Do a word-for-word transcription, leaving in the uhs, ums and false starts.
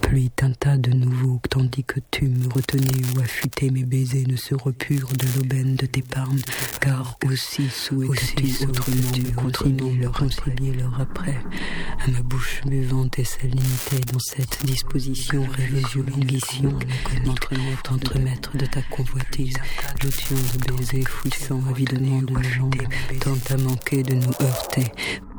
pluie tinta de nouveau, tandis que tu me retenais ou affûtais mes baisers ne se repurent de l'aubaine de tes parmes, car aussi souhaitais-tu autrement me continuer leur concilier leur après. À ma bouche buvante et s'alimentait dans cette disposition rêveuse languission, entremettre, entremettre de ta convoitise, lotion de baisers fouissant avidement de mes jambes, tant à manquer de nous heurter.